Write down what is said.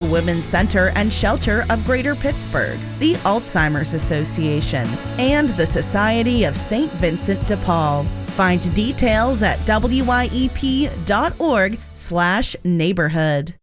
Women's Center and Shelter of Greater Pittsburgh, the Alzheimer's Association, and the Society of St. Vincent de Paul. Find details at wyep.org/neighborhood.